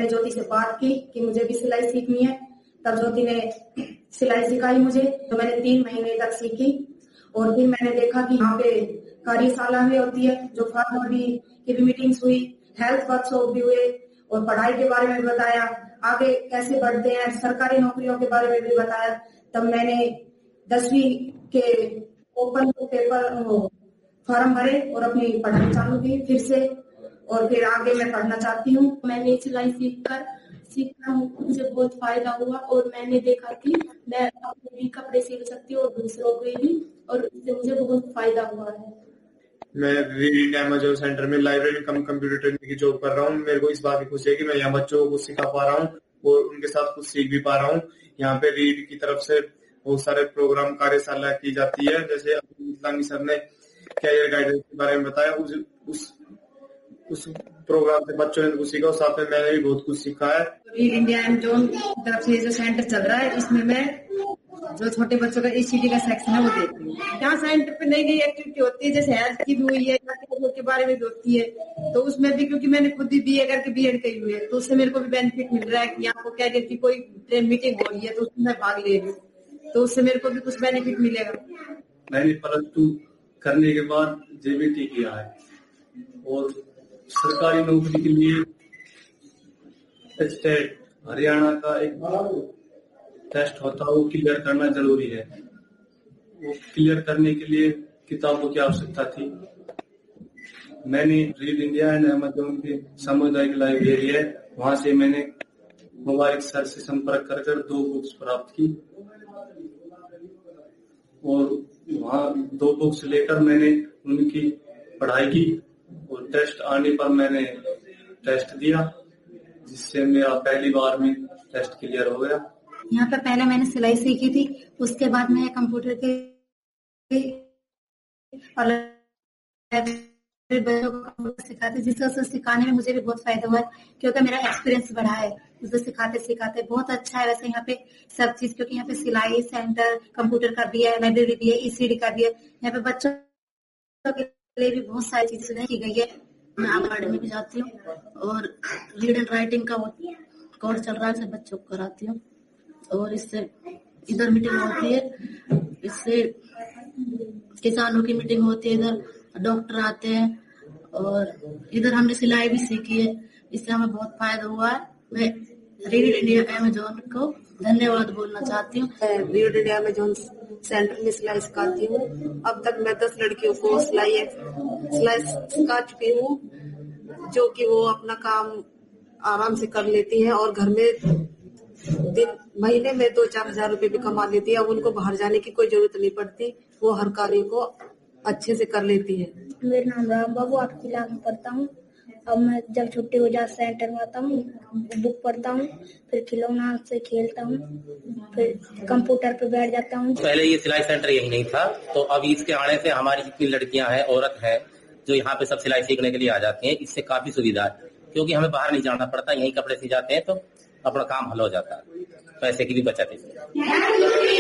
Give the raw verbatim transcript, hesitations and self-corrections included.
मैंने ज्योति से बात की कि मुझे भी सिलाई सीखनी है। तब ज्योति ने सिलाई सिखाई मुझे, तो मैंने तीन महीने तक सीखी। और फिर मैंने देखा कि यहाँ पे कार्यशाला भी होती है, जो फार्मर भी की भी मीटिंग्स हुई, हेल्थ वर्कशॉप भी हुए और पढ़ाई के बारे में बताया, आगे कैसे बढ़ते हैं, सरकारी नौकरियों के बारे में भी बताया। तब मैंने दसवीं के ओपन पेपर फॉर्म भरे और अपनी पढ़ाई चालू की फिर से, और फिर आगे मैं पढ़ना चाहती हूँ। मैंने सिलाई सीखकर सीखकर मुझे बहुत फायदा हुआ और मैंने देखा कि मैं अपने भी कपड़े सिल सकती हूँ और दूसरों के भी, और इससे मुझे बहुत फायदा हुआ है। मैं रीड इंडिया अमेजोन सेंटर में लाइब्रेरी कम कंप्यूटर ट्रेनिंग की जॉब कर रहा हूँ। मेरे को इस बात की खुशी है कि मैं यहाँ बच्चों को कुछ सिखा पा रहा हूँ और उनके साथ कुछ सीख भी पा रहा हूँ। यहाँ पे रीड की तरफ से बहुत सारे प्रोग्राम कार्यशाला की जाती है, जैसे इस्लामी सर ने कैरियर गाइडेंस के बारे में बताया। उस उस उस प्रोग्राम से बच्चों ने कुछ सीखा और साथ में मैंने भी बहुत कुछ सीखा है। रीड इंडिया अमेजोन तरफ से जो सेंटर चल रहा है, इसमें मैं जो छोटे बच्चों का ईसीडी का सेक्शन है वो देखती हूँ। यहाँ सेंटर पे नई नई एक्टिविटी होती है, जैसे हेल्थ की भी हुई है, के बारे में भी होती है, तो उसमें भी क्योंकि मैंने खुद ही बीए करके बीएड की हुई है, तो उससे मेरे को भी बेनिफिट मिल रहा है कि आपको कैरियर की कोई मीटिंग हो रही है तो उसमें मैं भाग ले रही हूँ, तो उससे मेरे को भी कुछ बेनिफिट मिलेगा। मैंने प्लस टू करने के बाद जेबीटी किया है और सरकारी नौकरी के लिए स्टेट हरियाणा का एक टेस्ट होता है, वो क्लियर करना जरूरी है। वो क्लियर करने के लिए किताबों की आवश्यकता थी। मैंने रीड इंडिया एंड अमेजोन की सामुदायिक लाइब्रेरी है, वहां से मैंने मुबारक सर से संपर्क कर कर दो बुक्स प्राप्त की और वहाँ दो बुक्स लेकर मैंने उनकी पढ़ाई की और टेस्ट आने पर मैंने टेस्ट दिया, जिससे मेरा पहली बार में टेस्ट क्लियर हो गया। यहाँ पे पहले मैंने सिलाई सीखी थी, उसके बाद मैं कंप्यूटर के सिखाते, जिससे सिखाने में मुझे भी बहुत फायदा हुआ है, क्योंकि मेरा एक्सपीरियंस बढ़ा है उसे सिखाते सिखाते। बहुत अच्छा है वैसे यहाँ पे सब चीज, क्योंकि यहाँ पे सिलाई सेंटर, कंप्यूटर का भी है, लाइब्रेरी भी है, ईसीडी का भी है। यहाँ पे बच्चों के लिए भी बहुत सारी चीजें सुधार की गई है। मैं आंगनबाड़ी में भी जाती हूँ और रीड एंड राइटिंग का कोर्स चल रहा है, बच्चों को कराती हूँ और इससे इधर मीटिंग होती है, इससे किसानों की मीटिंग होती है, इधर डॉक्टर आते हैं और इधर हमने सिलाई भी सीखी है, इससे हमें बहुत फायदा हुआ है। मैं रीड इंडिया अमेजोन को धन्यवाद बोलना चाहती हूँ। रीड इंडिया अमेजोन सेंटर में सिलाई सिखाती हूँ। अब तक मैं दस लड़कियों को सिलाई सिलाई सिखा चुकी हूँ, जो कि वो अपना काम आराम से कर लेती हैं और घर में दिन महीने में दो चार हजार रुपए भी कमा लेती है। अब उनको बाहर जाने की कोई जरूरत नहीं पड़ती, वो हर कार्य को अच्छे से कर लेती है। मेरा नाम राम बाबू, आठ क्लास में पढ़ता हूँ। अब मैं जब छुट्टी हो जाए सेंटर में आता हूँ, बुक पढ़ता हूँ, फिर खिलौना से खेलता हूँ, फिर कंप्यूटर पे बैठ जाता हूँ। पहले ये सिलाई सेंटर यही नहीं था, तो अब इसके आने से हमारी जितनी लड़कियां हैं, औरत हैं, जो यहाँ पे सब सिलाई सीखने के लिए आ जाती हैं, इससे काफी सुविधा है, क्योंकि हमें बाहर नहीं जाना पड़ता, यही कपड़े सी जाते हैं तो अपना काम हल हो जाता है, पैसे की भी बचत है।